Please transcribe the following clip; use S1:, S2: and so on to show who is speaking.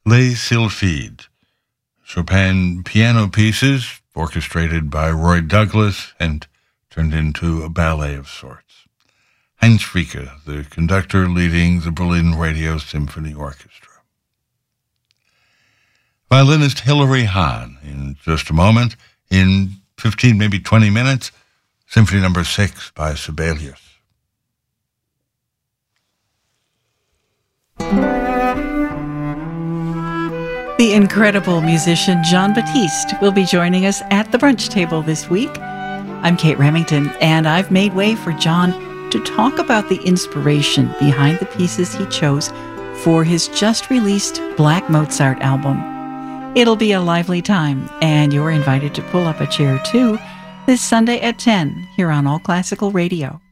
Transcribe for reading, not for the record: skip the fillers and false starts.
S1: Les Sylphides, Chopin piano pieces orchestrated by Roy Douglas and turned into a ballet of sorts. Heinz Frieke, the conductor leading the Berlin Radio Symphony Orchestra. Violinist Hilary Hahn in just a moment. In 15, maybe 20 minutes, Symphony No. 6 by Sibelius.
S2: The incredible musician Jon Batiste will be joining us at the brunch table this week. I'm Kate Remington, and I've made way for Jon to talk about the inspiration behind the pieces he chose for his just-released Black Mozart album. It'll be a lively time, and you're invited to pull up a chair, too, this Sunday at 10 here on All Classical Radio.